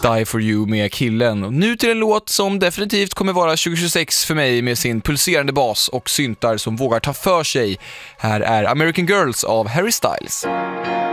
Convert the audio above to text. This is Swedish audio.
Die For You med Killen. Och nu till en låt som definitivt kommer vara 2026 för mig med sin pulserande bas och syntar som vågar ta för sig. Här är American Girls av Harry Styles.